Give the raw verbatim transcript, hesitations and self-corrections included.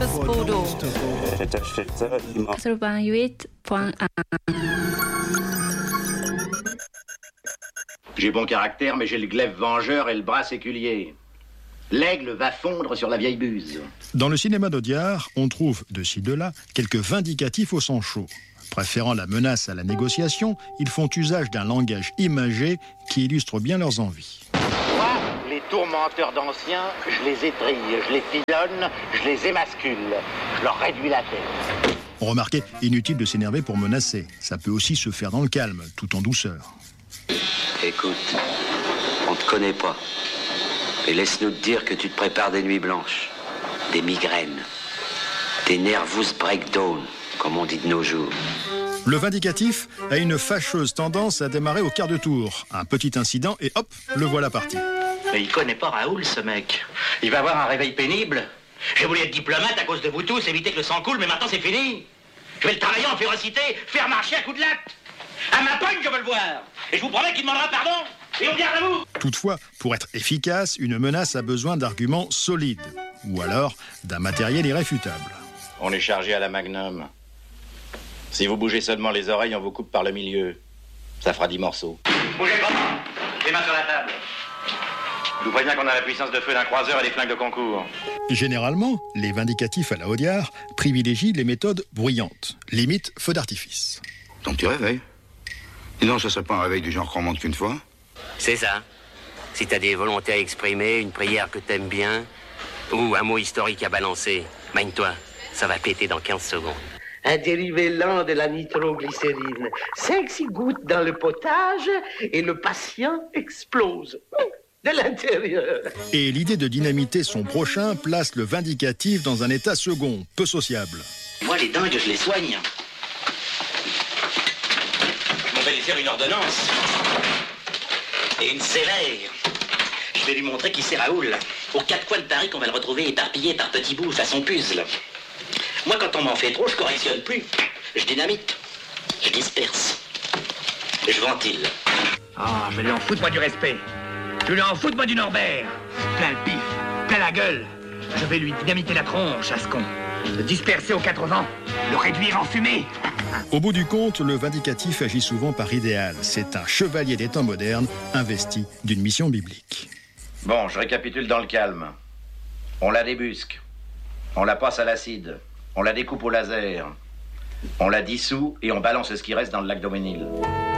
Bodo. Sơ ban huit point un. J'ai bon caractère, mais j'ai le glaive vengeur et le bras séculier. L'aigle va fondre sur la vieille buse. Dans le cinéma d'Audiard, on trouve, de ci de là, quelques vindicatifs au sang chaud. Préférant la menace à la négociation, ils font usage d'un langage imagé qui illustre bien leurs envies. Moi, les tourmenteurs d'anciens, je les étrille, je les pilonne, je les émascule. Je leur réduis la tête. Remarquez, inutile de s'énerver pour menacer. Ça peut aussi se faire dans le calme, tout en douceur. Écoute, on te connaît pas. Et laisse-nous te dire que tu te prépares des nuits blanches, des migraines, des nervous breakdown, comme on dit de nos jours. Le vindicatif a une fâcheuse tendance à démarrer au quart de tour. Un petit incident et hop, le voilà parti. Mais il connaît pas Raoul, ce mec. Il va avoir un réveil pénible. J'ai voulu être diplomate à cause de vous tous, éviter que le sang coule, mais maintenant c'est fini. Je vais le travailler en férocité, faire marcher à coups de latte. À ma pogne, je veux le voir. Et je vous promets qu'il demandera pardon. Et on garde à vous. Toutefois, pour être efficace, une menace a besoin d'arguments solides. Ou alors d'un matériel irréfutable. On est chargé à la Magnum. Si vous bougez seulement les oreilles, on vous coupe par le milieu. Ça fera dix morceaux. Bougez pas. Les mains sur la table. Je vous préviens qu'on a la puissance de feu d'un croiseur et des flingues de concours. Généralement, les vindicatifs à la Audiard privilégient les méthodes bruyantes, limite feu d'artifice. Donc tu réveilles. Dis donc, ça serait pas un réveil du genre qu'on monte qu'une fois? C'est ça. Si t'as des volontés à exprimer, une prière que t'aimes bien, ou un mot historique à balancer, magne-toi, ça va péter dans quinze secondes. Un dérivé lent de la nitroglycérine. Cinq, six gouttes dans le potage et le patient explose. De l'intérieur. Et l'idée de dynamiter son prochain place le vindicatif dans un état second, peu sociable. Moi, les dingues, je les soigne. Je m'en vais lui faire une ordonnance. Et une sévère. Je vais lui montrer qui c'est Raoul. Aux quatre coins de Paris qu'on va le retrouver éparpillé par petits bouts façon puzzle. Moi, quand on m'en fait trop, je correctionne plus. Je dynamite. Je disperse. Je ventile. Ah, je vais lui en foutre, moi, du respect. Je vais lui en foutre, moi, du Norbert. Plein le pif, plein la gueule. Je vais lui dynamiter la tronche, à ce con. Le disperser aux quatre vents, le réduire en fumée. Au bout du compte, le vindicatif agit souvent par idéal. C'est un chevalier des temps modernes, investi d'une mission biblique. Bon, je récapitule dans le calme. On la débusque. On la passe à l'acide. On la découpe au laser. On la dissout et on balance ce qui reste dans le lac d'Auménil.